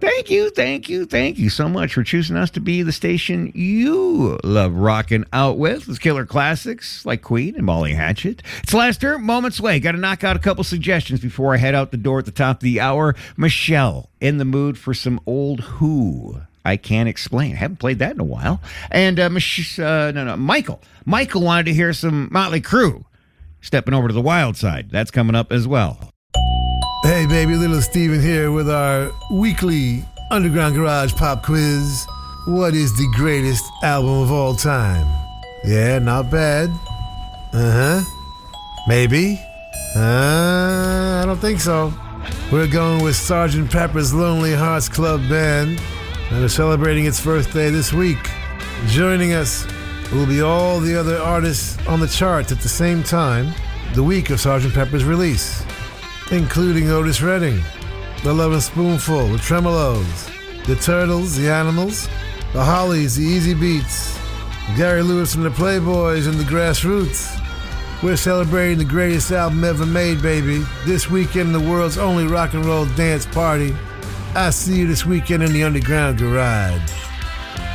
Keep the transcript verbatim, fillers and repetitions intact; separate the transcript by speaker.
Speaker 1: Thank you, thank you, thank you so much for choosing us to be the station you love rocking out with. With killer classics like Queen and Molly Hatchet. It's Lester, moments away. Got to knock out a couple suggestions before I head out the door at the top of the hour. Michelle, in the mood for some old Who. I Can't Explain. Haven't played that in a while. And uh, Mich- uh, no, no, Michael. Michael wanted to hear some Motley Crue. Stepping over to the wild side. That's coming up as well.
Speaker 2: Hey, baby, little Steven here with our weekly Underground Garage Pop Quiz. What is the greatest album of all time? Yeah, not bad. Uh-huh. Maybe. Uh, I don't think so. We're going with Sergeant Pepper's Lonely Hearts Club Band, and they're celebrating its birthday this week. Joining us will be all the other artists on the charts at the same time, the week of Sergeant Pepper's release, including Otis Redding, The Lovin' Spoonful, The Tremolos, The Turtles, The Animals, The Hollies, The Easy Beats, Gary Lewis and the Playboys, and The Grassroots. We're celebrating the greatest album ever made, baby, this weekend in the world's only rock and roll dance party. I see you this weekend in the Underground Garage.